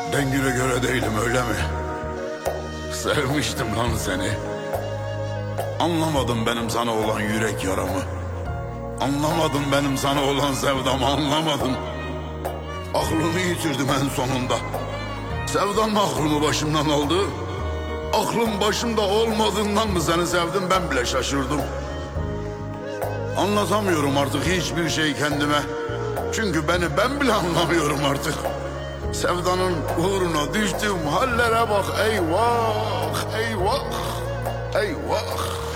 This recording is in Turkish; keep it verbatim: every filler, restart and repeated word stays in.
Dengine göre değilim, öyle mi? Sevmiştim lan seni. Anlamadın benim sana olan yürek yaramı. Anlamadın benim sana olan sevdamı, anlamadın. Aklımı yitirdim en sonunda. Sevdan mı aklımı başımdan aldı? Aklım başımda olmadığından mı seni sevdim, ben bile şaşırdım. Anlatamıyorum artık hiçbir şey kendime. Çünkü beni ben bile anlamıyorum artık. Sevdanın uğruna düştüğüm hallere bak, eyvah, eyvah, eyvah.